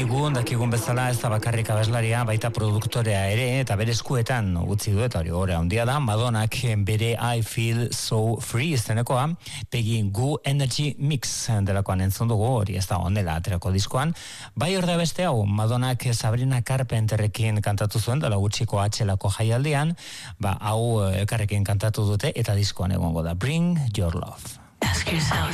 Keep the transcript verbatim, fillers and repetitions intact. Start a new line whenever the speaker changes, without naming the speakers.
badakigu, dakigun bezala ez da bakarrik abeslaria, baita produktorea ere, eta bere eskuetan utzi du, eta hori gore handia da, Madonak bere I Feel So Free izenekoa, Peggy Goo Energy Mix delakoan entzun dugu, hori ez da ondela aterako diskoan, bai orde beste hau, Madonak Sabrina Carpenterrekin kantatu zuen, dela gutxiko atxelako jaialdian, ba hau elkarrekin kantatu dute, eta diskoan egongo da, Bring Your Love.
Ask yourself